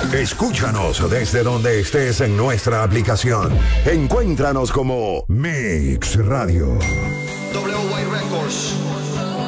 Escúchanos desde donde estés en nuestra aplicación. Encuéntranos como Mix Radio. WY Records.